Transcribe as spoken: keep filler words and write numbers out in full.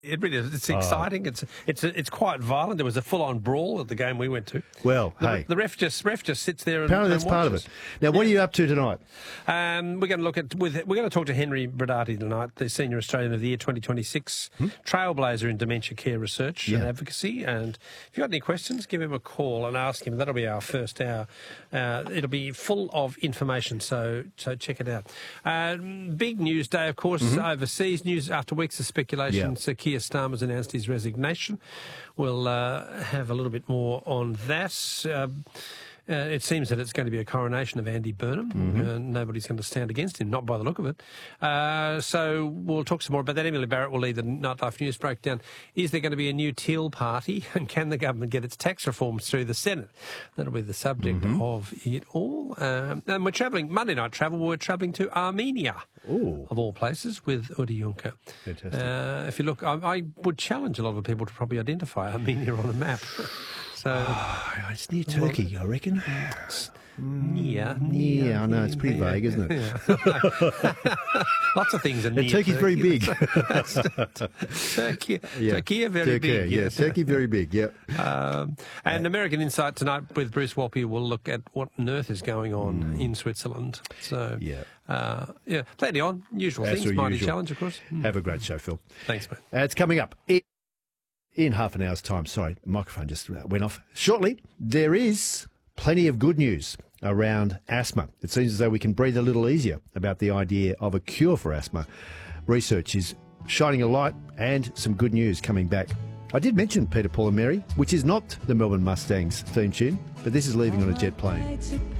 It really is. It's exciting. Oh. It's it's it's quite violent. There was a full-on brawl at the game we went to. Well, the, hey, the ref just ref just sits there. And, apparently and that's part of it. Now, what yeah. are you up to tonight? Um, we're going to look at with we're going to talk to Henry Brodati tonight, the Senior Australian of the Year twenty twenty-six, hmm? trailblazer in dementia care research yeah. and advocacy. And if you've got any questions, give him a call and ask him. That'll be our first hour. Uh, it'll be full of information, so so check it out. Uh, big news day, of course, mm-hmm. overseas news after weeks of speculation. Yeah. Sir Keir Starmer's announced his resignation. We'll uh, have a little bit more on that. Uh, uh, it seems that it's going to be a coronation of Andy Burnham. Mm-hmm. uh, nobody's going to stand against him, not by the look of it. Uh, so we'll talk some more about that. Emily Barrett will lead the Nightlife News breakdown. Is there going to be a new Teal party? And can the government get its tax reforms through the Senate? That'll be the subject mm-hmm. of it all. Um, and we're travelling, Monday night travel, we're travelling to Armenia. Ooh. Of all places, with Udi Juncker. Fantastic. Uh, if you look, I, I would challenge a lot of people to probably identify Armenia on a map. So oh, it's near Turkey, well, I reckon. Near, near. Yeah, I know, it's pretty near. Vague, isn't it? Yeah. Lots of things are near. And Turkey's Turkey. very big. Turkey, yeah. Turkey are very Turkey, big. Yeah, yes. Turkey very big, yeah. Um, and uh, American Insight tonight with Bruce Walpy will look at what on earth is going on mm. in Switzerland. So, yeah. Uh, yeah, plenty on. Usual As things. Mighty usual. Challenge, of course. Mm. Have a great show, Phil. Thanks, mate. Uh, it's coming up in, in half an hour's time. Sorry, the microphone just went off. Shortly, there is plenty of good news around asthma. It seems as though we can breathe a little easier about the idea of a cure for asthma. Research is shining a light and some good news coming back. I did mention Peter, Paul and Mary, which is not the Melbourne Mustangs theme tune, but this is Leaving on a Jet Plane.